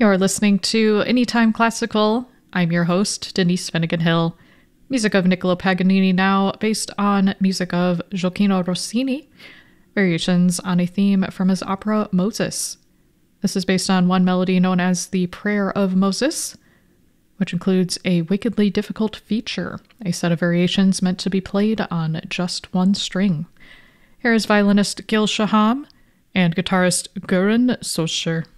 You're listening to Anytime Classical. I'm your host, Denise Finnegan Hill. Music of Niccolo Paganini now, based on music of Gioacchino Rossini, variations on a theme from his opera Moses. This is based on one melody known as the Prayer of Moses, which includes a wickedly difficult feature, a set of variations meant to be played on just one string. Here is violinist Gil Shaham and guitarist Göran Socher.